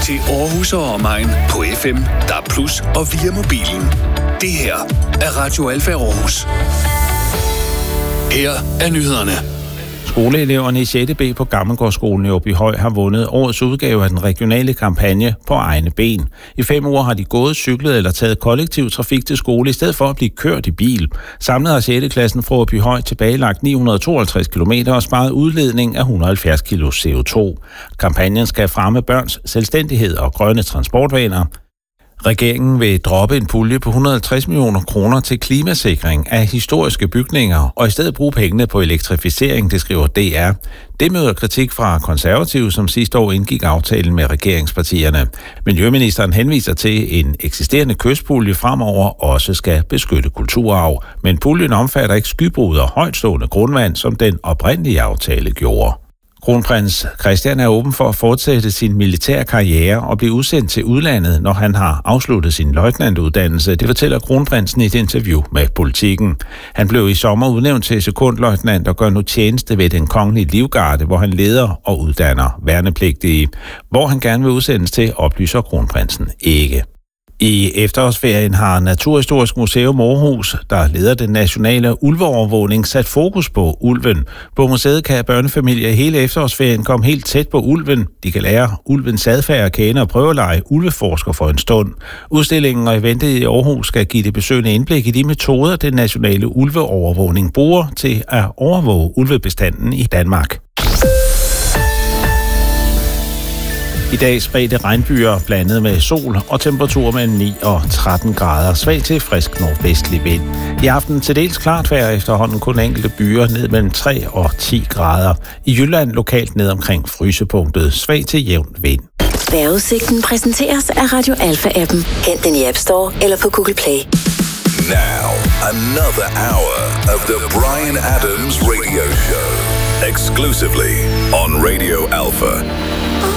til Aarhus og omegn på FM, DAB+ og via mobilen. Det her er Radio Alfa Aarhus. Her er nyhederne. Skoleeleverne i 6. B på Gammelgårdsskolen i Åbyhøj har vundet årets udgave af den regionale kampagne På egne ben. I 5 uger har de gået, cyklet eller taget kollektiv trafik til skole, i stedet for at blive kørt i bil. Samlet har 6. klassen fra Åbyhøj tilbagelagt 952 km og sparet udledning af 170 kg CO2. Kampagnen skal fremme børns selvstændighed og grønne transportvaner. Regeringen vil droppe en pulje på 150 millioner kroner til klimasikring af historiske bygninger og i stedet bruge pengene på elektrificering, det skriver DR. Det møder kritik fra konservative, som sidste år indgik aftalen med regeringspartierne. Miljøministeren henviser til, en eksisterende kystpulje fremover også skal beskytte kulturarv, men puljen omfatter ikke skybrud og højtstående grundvand, som den oprindelige aftale gjorde. Kronprins Christian er åben for at fortsætte sin militære karriere og blive udsendt til udlandet, når han har afsluttet sin løjtnantuddannelse. Det fortæller kronprinsen i et interview med Politiken. Han blev i sommer udnævnt til sekundløjtnant og gør nu tjeneste ved den kongelige livgarde, hvor han leder og uddanner værnepligtige. Hvor han gerne vil udsendes til, oplyser kronprinsen ikke. I efterårsferien har Naturhistorisk Museum Aarhus, der leder den nationale ulveovervågning, sat fokus på ulven. På museet kan børnefamilier hele efterårsferien komme helt tæt på ulven. De kan lære ulvens adfærd at kende og prøve at lege ulveforsker for en stund. Udstillingen og eventet i Aarhus skal give det besøgende indblik i de metoder, den nationale ulveovervågning bruger til at overvåge ulvebestanden i Danmark. I dag spredte regnbyer blandet med sol og temperaturer mellem 9 og 13 grader. Svag til frisk nordvestlig vind. I aften til dels klart vejr, efterhånden kun enkelte byer ned mellem 3 og 10 grader. I Jylland lokalt ned omkring frysepunktet. Svag til jævn vind. Vejrudsigten præsenteres af Radio Alfa-appen. Hent den i App Store eller på Google Play. Now, another hour of the Bryan Adams Radio Show. Exclusively on Radio Alfa.